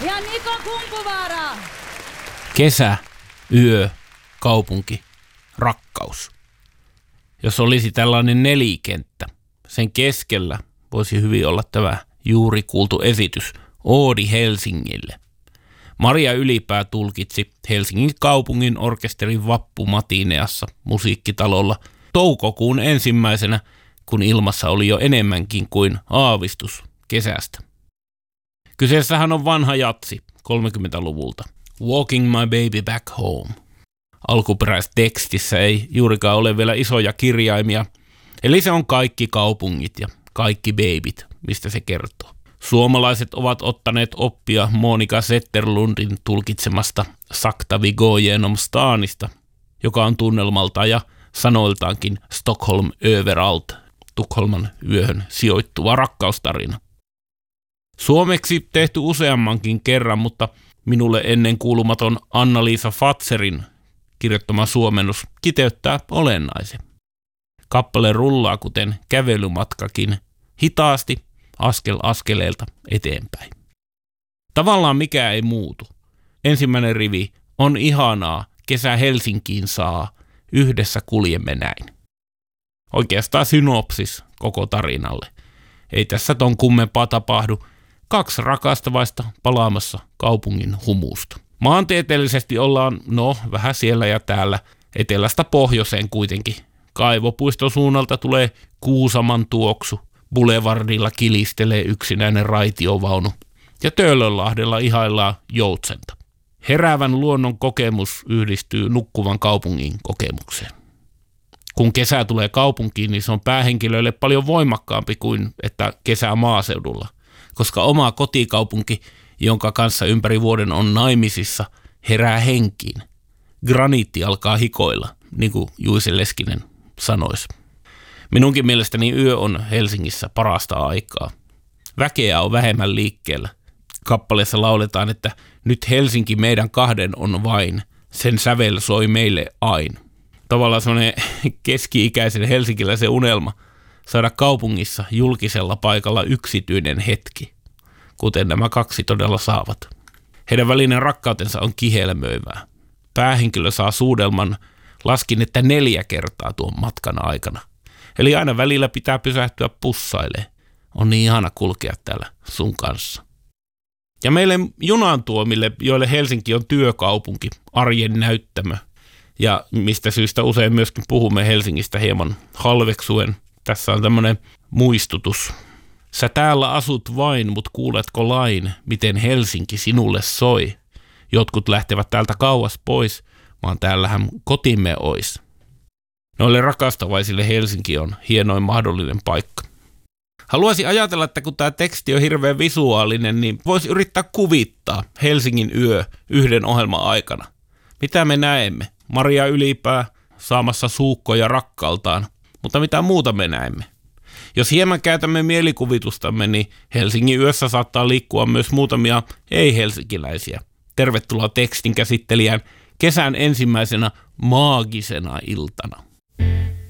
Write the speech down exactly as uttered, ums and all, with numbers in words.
Ja Niko Kumpuvaara. Kesä, yö, kaupunki, rakkaus. Jos olisi tällainen nelikenttä, sen keskellä voisi hyvin olla tämä juuri kuultu esitys Oodi Helsingille. Maria Ylipää tulkitsi Helsingin kaupungin orkesterin vappumatineassa musiikkitalolla toukokuun ensimmäisenä, kun ilmassa oli jo enemmänkin kuin aavistus kesästä. Kyseessähän on vanha jatsi kolmekymmentäluvulta. Walking my baby back home. Alkuperäistekstissä ei juurikaan ole vielä isoja kirjaimia, eli se on kaikki kaupungit ja kaikki babyt, mistä se kertoo. Suomalaiset ovat ottaneet oppia Monika Zetterlundin tulkitsemasta Sakta vi går genom stanista, joka on tunnelmalta ja sanoiltaankin Stockholm överallt, Tukholman yöhön sijoittuva rakkaustarina. Suomeksi tehty useammankin kerran, mutta minulle ennen kuulumaton Anna-Liisa Fatserin kirjoittama suomennus kiteyttää olennaisen. Kappale rullaa kuten kävelymatkakin hitaasti askel askeleelta eteenpäin. Tavallaan mikään ei muutu. Ensimmäinen rivi on ihanaa, kesä Helsinkiin saa, yhdessä kuljemme näin. Oikeastaan synopsis koko tarinalle. Ei tässä ton kummempaa tapahdu. Kaksi rakastavaista palaamassa kaupungin humusta. Maantieteellisesti ollaan, no, vähän siellä ja täällä, etelästä pohjoiseen kuitenkin. Kaivopuiston suunnalta tulee Kuusaman tuoksu, Boulevardilla kilistelee yksinäinen raitiovaunu ja Töölönlahdella ihaillaan joutsenta. Heräävän luonnon kokemus yhdistyy nukkuvan kaupungin kokemukseen. Kun kesä tulee kaupunkiin, niin se on päähenkilöille paljon voimakkaampi kuin että kesä maaseudulla, koska oma kotikaupunki, jonka kanssa ympäri vuoden on naimisissa, herää henkiin. Graniitti alkaa hikoilla, niin kuin Juise Leskinen sanoisi. Minunkin mielestäni yö on Helsingissä parasta aikaa. Väkeä on vähemmän liikkeellä. Kappaleessa lauletaan, että nyt Helsinki meidän kahden on vain, sen sävel soi meille aina. Tavallaan semmoinen keski-ikäisen helsinkiläisen unelma saada kaupungissa julkisella paikalla yksityinen hetki, kuten nämä kaksi todella saavat. Heidän välinen rakkautensa on kihelmöivää. Päähenkilö saa suudelman, laskin, että neljä kertaa tuon matkan aikana. Eli aina välillä pitää pysähtyä pussailemaan. On niin ihana kulkea täällä sun kanssa. Ja meille junantuomille, joille Helsinki on työkaupunki, arjen näyttämö, ja mistä syystä usein myöskin puhumme Helsingistä hieman halveksuen. Tässä on tämmöinen muistutus. Sä täällä asut vain, mut kuuletko lain, miten Helsinki sinulle soi? Jotkut lähtevät täältä kauas pois, vaan täällähän kotimme ois. Noille rakastavaisille Helsinki on hienoin mahdollinen paikka. Haluaisin ajatella, että kun tämä teksti on hirveän visuaalinen, niin voisi yrittää kuvittaa Helsingin yö yhden ohjelman aikana. Mitä me näemme? Maria Ylipää saamassa suukkoja rakkaltaan, mutta mitä muuta me näemme? Jos hieman käytämme mielikuvitustamme, niin Helsingin yössä saattaa liikkua myös muutamia ei-helsinkiläisiä. Tervetuloa tekstin käsittelijään kesän ensimmäisenä maagisena iltana.